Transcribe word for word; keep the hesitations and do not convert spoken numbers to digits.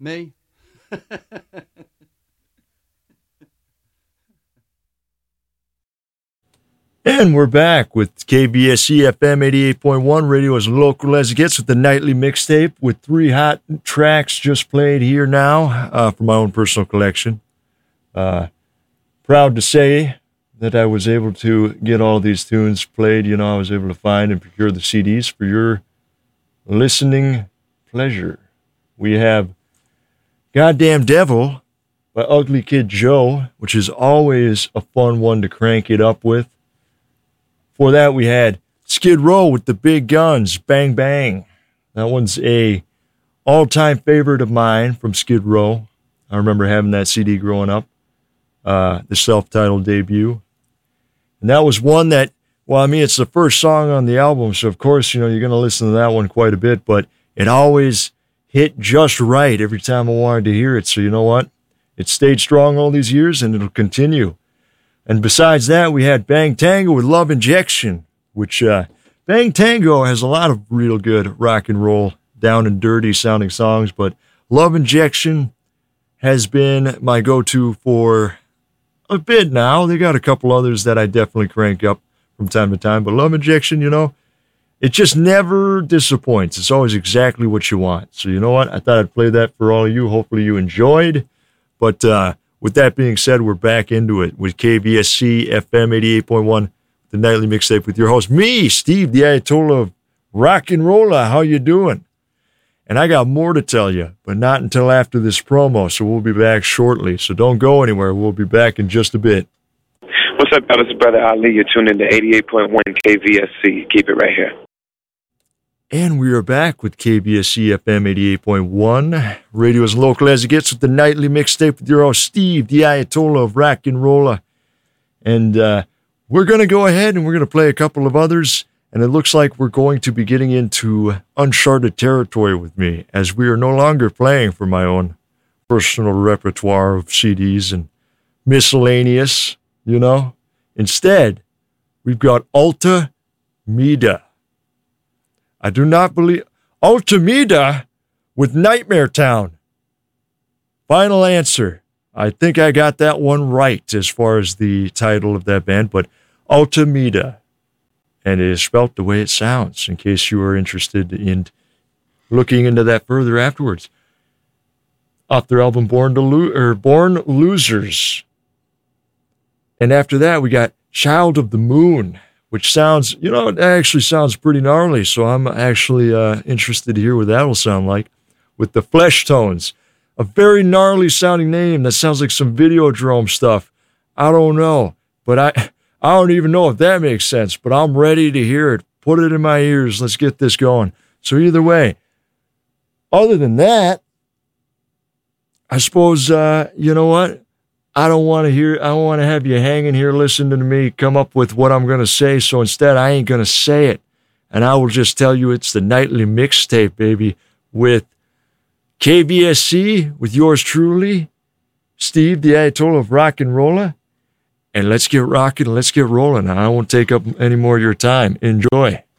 Me? And we're back with K B S C F M eighty-eight point one, radio as local as it gets, with the nightly mixtape with three hot tracks just played here now uh, from my own personal collection. Uh, proud to say that I was able to get all of these tunes played. You know, I was able to find and procure the C Ds for your listening pleasure. We have Goddamn Devil by Ugly Kid Joe, which is always a fun one to crank it up with. For that, we had Skid Row with the Big Guns, Bang Bang. That one's a all-time favorite of mine from Skid Row. I remember having that C D growing up, uh, the self-titled debut. And that was one that, well, I mean, it's the first song on the album, so of course, you know, you're going to listen to that one quite a bit, but it always hit just right every time I wanted to hear it. So you know what? It stayed strong all these years, and it'll continue. And besides that, we had Bang Tango with Love Injection, which uh, Bang Tango has a lot of real good rock and roll, down and dirty sounding songs, but Love Injection has been my go-to for a bit now. They got a couple others that I definitely crank up from time to time, but Love Injection, you know, it just never disappoints. It's always exactly what you want. So you know what? I thought I'd play that for all of you. Hopefully you enjoyed. But uh, with that being said, we're back into it with K B S C F M eighty-eight point one, the nightly mixtape with your host, me, Steve, the Ayatollah of Rock and Rolla. How you doing? And I got more to tell you, but not until after this promo, so we'll be back shortly. So don't go anywhere. We'll be back in just a bit. What's up, y'all? This is Brother Ali. You're tuned in to eighty-eight point one K V S C. Keep it right here. And we are back with K B S C F M eighty-eight point one, radio as local as it gets, with the nightly mixtape with your host, Steve, the Ayatollah of Rock and Rolla. And uh, we're going to go ahead and we're going to play a couple of others, and it looks like we're going to be getting into uncharted territory with me, as we are no longer playing for my own personal repertoire of C Ds and miscellaneous, you know. Instead, we've got Alta Mida. I do not believe... Alta Mida with Nightmare Town. Final answer. I think I got that one right as far as the title of that band, but Alta Mida. And it is spelt the way it sounds, in case you are interested in looking into that further afterwards. Off their album Born to Lo- or Born Losers. And after that, we got Child of the Moon, which sounds, you know, it actually sounds pretty gnarly, so I'm actually uh, interested to hear what that will sound like. With the Flesh Tones, a very gnarly sounding name that sounds like some Videodrome stuff. I don't know, but I I don't even know if that makes sense, but I'm ready to hear it. Put it in my ears. Let's get this going. So either way, other than that, I suppose, uh, you know what? I don't want to hear, I don't want to have you hanging here listening to me come up with what I'm going to say. So instead, I ain't going to say it. And I will just tell you it's the nightly mixtape, baby, with K B S C, with yours truly, Steve, the Ayatollah of Rock and Rolla. And let's get rocking, let's get rolling. I won't take up any more of your time. Enjoy.